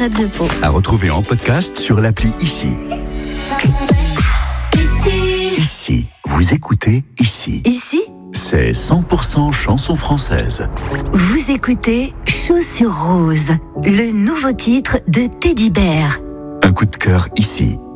Arrête de peau. À retrouver en podcast sur l'appli Ici. Ici, vous écoutez Ici. Ici, C'est 100% chanson française. vous écoutez Chaussures Roses, le nouveau titre de Teddy Bear. Un coup de cœur ici.